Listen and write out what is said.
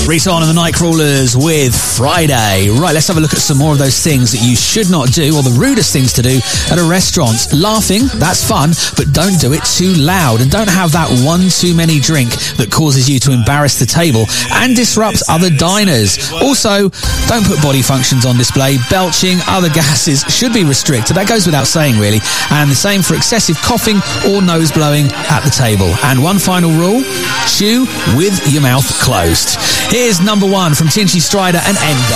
Rita Ora and the Nightcrawlers with Friday. Right, let's have a look at some more of those things that you should not do, or the rudest things to do at a restaurant. Laughing, that's fun, but don't do it too loud, and don't have that one too many drink that causes you to embarrass the table and disrupt other diners. Also, don't put body functions on display. Belching, other gases should be restricted. That goes without saying, really. And the same for excessive coughing or nose blowing at the table. And one final rule, chew with your mouth closed. Here's number 1 from Tinchy Stryder and Endo.